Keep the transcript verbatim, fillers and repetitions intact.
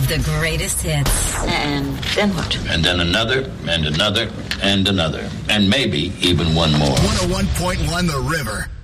of the greatest hits. And then what? And then another, and another, and another. And maybe even one more. one oh one point one The River.